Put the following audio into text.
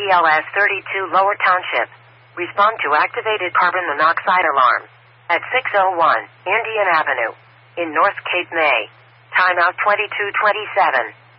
ACLS 32 Lower Township. Respond to activated carbon monoxide alarm. At 601 Indian Avenue. In North Cape May. Timeout 2227.